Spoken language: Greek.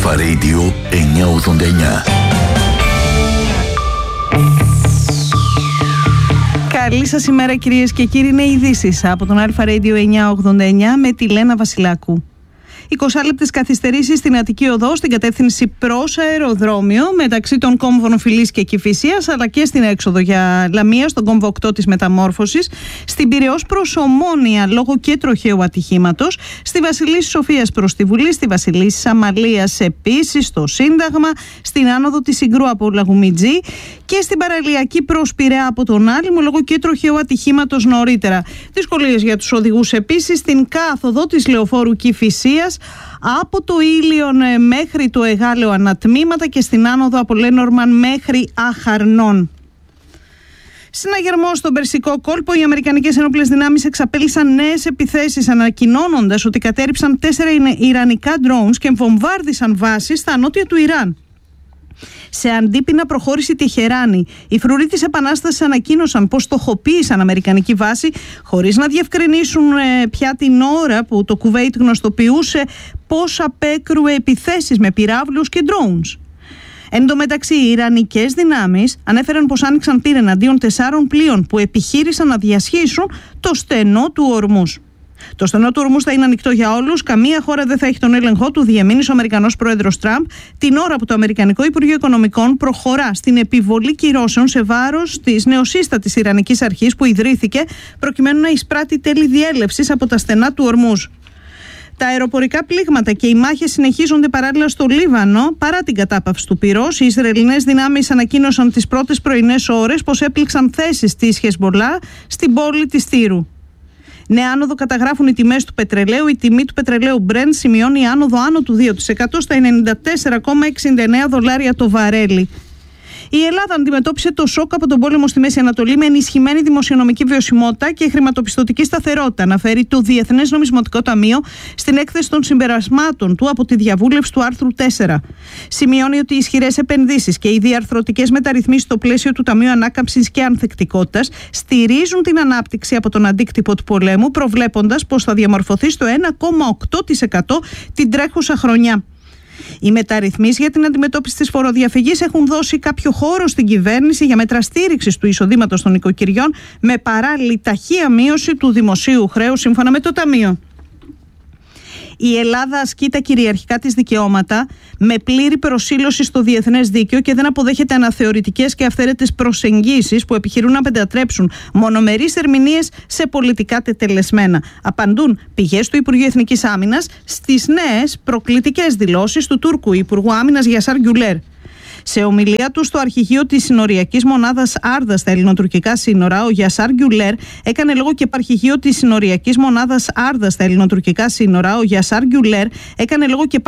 Αλφα Radio 989. Καλή σας ημέρα κυρίες και κύριοι, είναι ειδήσεις από τον Αλφα Radio 989 με τη Λένα Βασιλάκου. 20 λεπτές καθυστερήσεις στην Αττική Οδό στην κατεύθυνση προς αεροδρόμιο μεταξύ των κόμβων Φιλής και Κηφισίας, αλλά και στην έξοδο για Λαμία στον κόμβο 8 της Μεταμόρφωσης, στην Πειραιώς προς Ομόνια λόγω και τροχαίου ατυχήματος, στη Βασιλίσσης Σοφίας προς τη Βουλή, στη Βασιλίσσης Αμαλίας επίσης, στο Σύνταγμα, στην άνοδο της Συγκρού από Λαγουμιτζή και στην Παραλιακή προς Πειραιά από τον Άλυμο λόγω και τροχαίου ατυχήματος νωρίτερα. Δυσκολίες για τους οδηγούς επίσης στην κάθοδο της Λεωφόρου Κηφισίας από το Ήλιον μέχρι το Εγάλεο ανατμήματα και στην άνοδο από Λένορμαν μέχρι Αχαρνών. Συναγερμό στον Περσικό κόλπο, οι Αμερικανικές ενόπλες δυνάμεις εξαπέλυσαν νέες επιθέσεις, ανακοινώνοντας ότι κατέρριψαν 4 ιρανικά drones και βομβάρδισαν βάσεις στα νότια του Ιράν. Σε αντίπεινα προχώρησε η Τεχεράνη. Οι φρουροί της Επανάστασης ανακοίνωσαν πως στοχοποίησαν αμερικανική βάση, χωρίς να διευκρινίσουν πια την ώρα που το Κουβέιτ γνωστοποιούσε πως απέκρουε επιθέσεις με πυράβλους και drones. Εν τω μεταξύ, οι Ιρανικές δυνάμεις ανέφεραν πως άνοιξαν πύρα εναντίον 4 πλοίων που επιχείρησαν να διασχίσουν το στενό του Ορμούς. Το στενό του Ορμούς θα είναι ανοιχτό για όλους. Καμία χώρα δεν θα έχει τον έλεγχό του, διεμήνυσε ο Αμερικανός πρόεδρος Τραμπ την ώρα που το Αμερικανικό Υπουργείο Οικονομικών προχωρά στην επιβολή κυρώσεων σε βάρος της νεοσύστατης Ιρανικής Αρχής που ιδρύθηκε προκειμένου να εισπράττει τέλη διέλευσης από τα στενά του Ορμούς. Τα αεροπορικά πλήγματα και οι μάχες συνεχίζονται παράλληλα στο Λίβανο παρά την κατάπαυση του πυρός. Οι Ισραηλινές δυνάμεις ανακοίνωσαν τις πρώτες πρωινές ώρες πως έπληξαν θέσεις της Χεσμολάχ στην πόλη της Τύρου. Νέα άνοδο καταγράφουν οι τιμές του πετρελαίου. Η τιμή του πετρελαίου Brent σημειώνει άνοδο άνω του 2% στα $94,69 το βαρέλι. Η Ελλάδα αντιμετώπισε το σοκ από τον πόλεμο στη Μέση Ανατολή με ενισχυμένη δημοσιονομική βιωσιμότητα και χρηματοπιστωτική σταθερότητα, αναφέρει το Διεθνές Νομισματικό Ταμείο στην έκθεση των συμπερασμάτων του από τη διαβούλευση του άρθρου 4. Σημειώνει ότι οι ισχυρές επενδύσεις και οι διαρθρωτικές μεταρρυθμίσεις στο πλαίσιο του Ταμείου Ανάκαμψης και Ανθεκτικότητας στηρίζουν την ανάπτυξη από τον αντίκτυπο του πολέμου, προβλέποντας πως θα διαμορφωθεί στο 1,8% την τρέχουσα χρονιά. Οι μεταρρυθμίσεις για την αντιμετώπιση της φοροδιαφυγής έχουν δώσει κάποιο χώρο στην κυβέρνηση για μέτρα στήριξης του εισοδήματος των οικοκυριών με παράλληλη ταχεία μείωση του δημοσίου χρέους σύμφωνα με το Ταμείο. Η Ελλάδα ασκεί τα κυριαρχικά της δικαιώματα με πλήρη προσήλωση στο διεθνές δίκαιο και δεν αποδέχεται αναθεωρητικές και αυθαίρετες προσεγγίσεις που επιχειρούν να πεντατρέψουν μονομερείς ερμηνείες σε πολιτικά τετελεσμένα. Απαντούν πηγές του Υπουργείου Εθνικής Άμυνας στις νέες προκλητικές δηλώσεις του Τούρκου Υπουργού Άμυνας Γιασάρ Γκιουλέρ. Σε ομιλία του στο αρχηγείο της συνοριακής μονάδας Άρδα στα ελληνοτουρκικά σύνορα, ο Γιασάρ Γκιουλέρ έκανε λόγο και επαρχηγείο της συνοριακής μονάδας Άρδα στα ελληνοτουρκικά σύνορα. Ο Γιασάρ Γκιουλέρ έκανε λόγο και